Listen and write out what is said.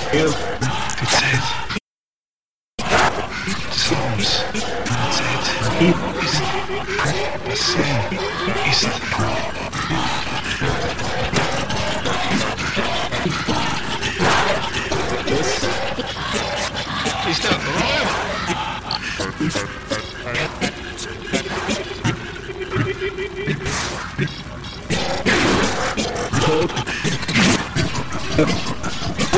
Die Zeit des Raums, die Zeit ist, das Sein ist.